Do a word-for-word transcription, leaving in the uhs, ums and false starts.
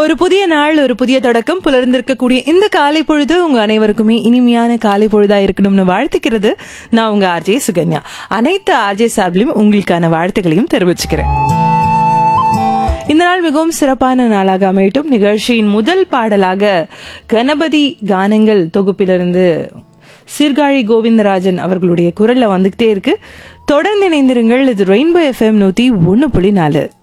ஒரு புதிய நாள், ஒரு புதிய தொடக்கம் புலர்ந்திருக்கக்கூடிய இந்த காலை பொழுது உங்க அனைவருக்குமே இனிமையான காலை பொழுதா இருக்கணும்னு வாழ்த்துக்கிறது நான் உங்க ஆர்ஜே சுகன்யா. அனைத்து ஆர்ஜே சார்பிலும் உங்களுக்கான வாழ்த்துக்களையும் தெரிவிச்சுக்கிறேன். இந்த நாள் மிகவும் சிறப்பான நாளாக அமையட்டும். நிகழ்ச்சியின் முதல் பாடலாக கணபதி கானங்கள் தொகுப்பிலிருந்து சீர்காழி கோவிந்தராஜன் அவர்களுடைய குரல்ல வந்துகிட்டே இருக்கு. தொடர்ந்து இணைந்திருங்கள். இது ரெயின்போ எஃப்எம் நூத்தி ஒன்னு புள்ளி நாலு.